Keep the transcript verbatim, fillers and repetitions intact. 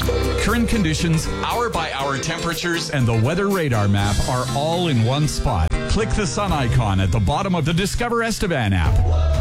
Current conditions, hour-by-hour temperatures, and the weather radar map are all in one spot. Click the sun icon at the bottom of the Discover Estevan app.